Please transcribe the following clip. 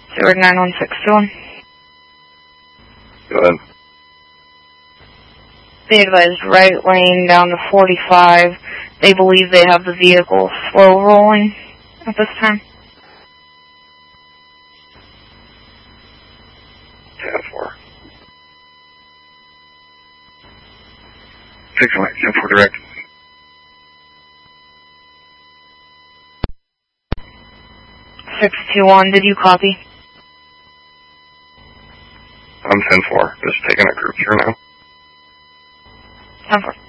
91621. Go ahead. They advised right lane down to 45. They believe they have the vehicle slow rolling at this time. 10-4. 10-4 direct. 621, did you copy? I'm 10-4. Just taking a group here now. 10-4.